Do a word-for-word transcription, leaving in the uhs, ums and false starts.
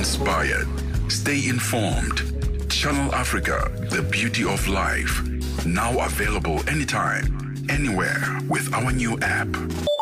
inspired. Stay informed. Channel Africa, the beauty of life. Now available anytime, anywhere with our new app.